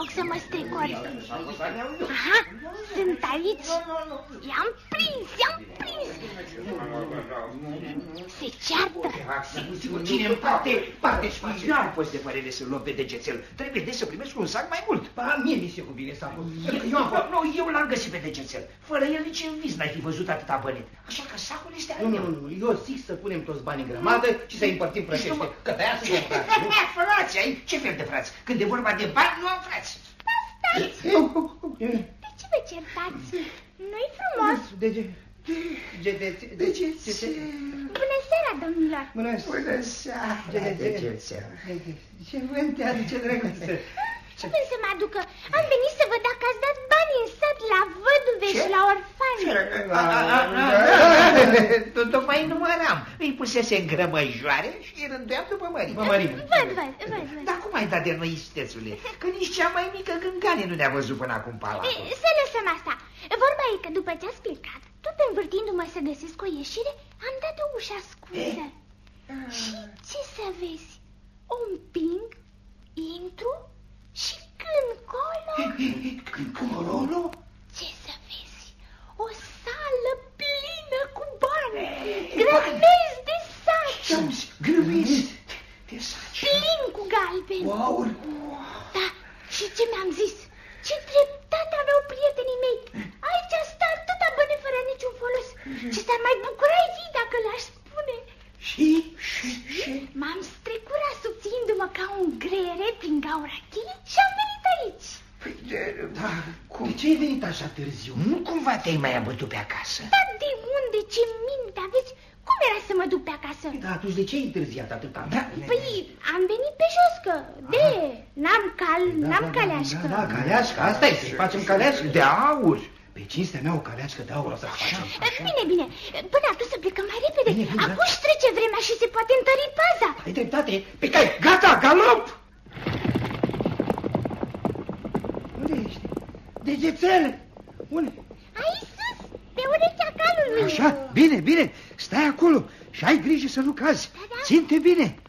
loc să mă strecor. Aha, sunt aici. I-am prins. Se ceartă. Cine împarte spațiu. Eu am fost de părere să-l luăm pe degețel. Trebuie de să primesc un sac mai mult. Mie mi se cuvine sacul. Eu l-am găsit pe degețel. Fără el nici în vis n-ai fi văzut atâta bănet. Așa că sacul este al meu. Nu, eu zic să punem toți banii în grămadă și să-i împărțim frățește. Că pe aia suntem frați, nu? Frați, ai? Ce fel de frați? Când e vorba de bani, nu am frați. Stați! De ce vă certați? Nu-i frumos? Degețel. Bună seara, domnilor! Bună seara, degețel. Ce vânt te aduce, drăguță? Ce vrei să mă aducă? Am venit să văd dacă ați dat bani în sat la văduve și la orfani. Tocmai număram. Îi pusese în grămăjoare și îi rânduiam după mărime. Văd. Dar cum ai dat de noi, istețule? Că nici cea mai mică gângane nu ne-a văzut până acum palatul. Să lăsăm asta. Vorba e că după ce ați plecat, tot învârtindu-mă să găsesc o ieșire, am dat o ușă ascunsă. Și ce să vezi? O împing, intru și când colo... Ce să vezi? O sală plină cu bani, grămezi de saci. Grămezi de saci. Plin cu galbeni. Wow! Da, și ce mi-am zis? Ce dreptate aveau prietenii mei. Aici stă atâta bani fără niciun folos. Ce s-ar mai bucura ei dacă le-aș spune. Și? M-am strecurat subțiindu-mă ca un greiere prin gaura cheii și am venit aici. Da, de ce ai venit așa târziu? Nu cumva te-ai mai abătut pe acasă? Dar de unde? Ce minte aveți? Cum era să mă duc pe acasă? Da, atunci de ce ai întârziat atâta? Păi am venit pe jos, că n-am caleașcă. Da, caleașcă, asta e, să-i facem caleașcă. De aur. Pe cinstea mea o caleașcă de aur o să facem. Bine, până atunci să plecăm mai repede. Bine. Acum își trece vremea și se poate întări paza. Ai dreptate, pe cai, gata, galop! Unde ești? Degețel! Unde? Aici sus, pe urechea calului. Așa, bine, stai acolo și ai grijă să nu cazi. Da. Ține-te bine.